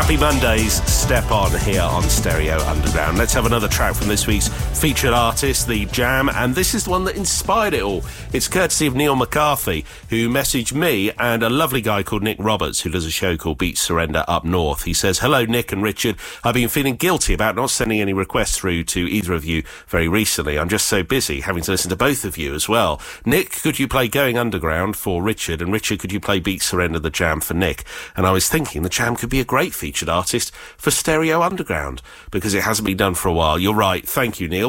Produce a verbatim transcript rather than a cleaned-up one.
Happy Mondays, step on here on Stereo Underground. Let's have another track from this week's featured artist, The Jam, and this is the one that inspired it all. It's courtesy of Neil McCarthy, who messaged me and a lovely guy called Nick Roberts, who does a show called Beat Surrender up north. He says, hello, Nick and Richard. I've been feeling guilty about not sending any requests through to either of you very recently. I'm just so busy having to listen to both of you as well. Nick, could you play Going Underground for Richard? And Richard, could you play Beat Surrender, The Jam for Nick? And I was thinking The Jam could be a great featured artist for Stereo Underground because it hasn't been done for a while. You're right. Thank you, Neil.